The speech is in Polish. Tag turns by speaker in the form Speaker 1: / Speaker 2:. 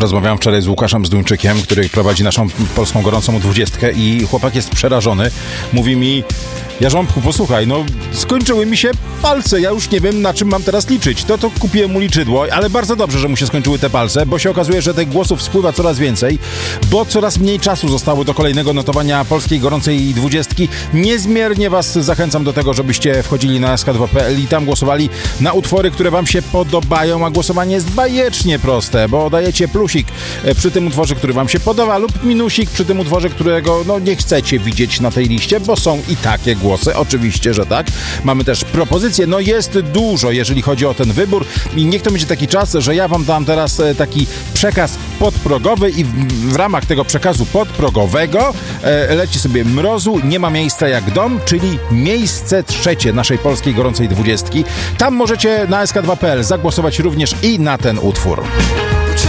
Speaker 1: Rozmawiałem wczoraj z Łukaszem Zduńczykiem, który prowadzi naszą polską gorącą 20 i chłopak jest przerażony. Mówi mi: Jarząbku, posłuchaj, no skończyły mi się palce, ja już nie wiem, na czym mam teraz liczyć. To kupiłem mu liczydło, ale bardzo dobrze, że mu się skończyły te palce, bo się okazuje, że tych głosów spływa coraz więcej, bo coraz mniej czasu zostało do kolejnego notowania polskiej gorącej 20. Niezmiernie was zachęcam do tego, żebyście wchodzili na sk2.pl i tam głosowali na utwory, które wam się podobają, a głosowanie jest bajecznie proste, bo dajecie plusik przy tym utworze, który wam się podoba, lub minusik przy tym utworze, którego nie chcecie widzieć na tej liście, bo są i takie głosy, oczywiście, że tak. Mamy też propozycje, jest dużo, jeżeli chodzi o ten wybór i niech to będzie taki czas, że ja wam dam teraz taki przekaz podprogowy i w ramach tego przekazu podprogowego leci sobie Mrozu, Nie ma miejsca jak dom, czyli miejsce trzecie naszej polskiej gorącej 20. Tam możecie na sk2.pl zagłosować również i na ten utwór.